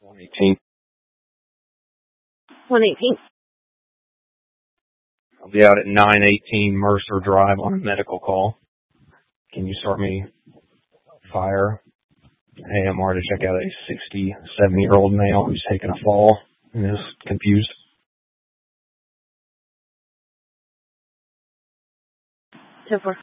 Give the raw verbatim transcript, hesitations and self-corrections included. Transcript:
one eighteen. one eighteen. I'll be out at nine eighteen Mercer Drive on a medical call. Can you start me fire A M R to check out a sixty-seven-year-old male who's taken a fall and is confused? ten four.